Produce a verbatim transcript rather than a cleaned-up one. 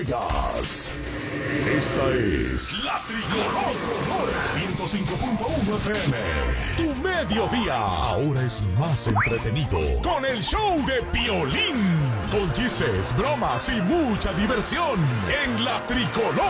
Gas. Esta es La Tricolor ciento cinco punto uno F M. Tu mediodía ahora es más entretenido con el show de Piolín. Con chistes, bromas y mucha diversión en La Tricolor.